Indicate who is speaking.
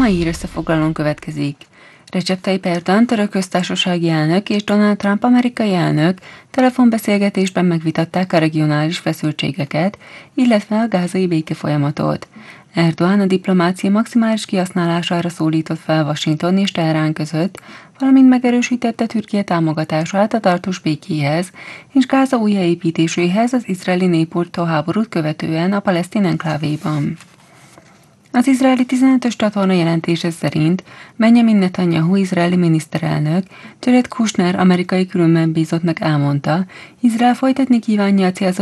Speaker 1: mai hír összefoglalón következik. Recep Tayyip Erdoğan török köztársasági elnök és Donald Trump amerikai elnök telefonbeszélgetésben megvitatták a regionális feszültségeket, illetve a gázai békefolyamatot. Erdoğan a diplomácia maximális kihasználására szólított fel Washington és Teherán között, valamint megerősítette Türkia támogatását a tartós békéhez és Gáza újjáépítéséhez az izraeli népírtó háborút követően a palesztin enklávéban. Az izraeli 15-ös csatorna jelentése szerint Benjamin Netanyahu izraeli miniszterelnök Jared Kushner amerikai különmegbízottnak elmondta, Izrael folytatni kívánja a célzott